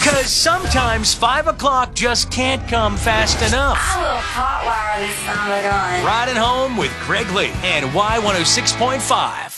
Because sometimes 5 o'clock just can't come fast enough. I will hotwire this son of a gun. Riding home with Craig Lee and Y106.5.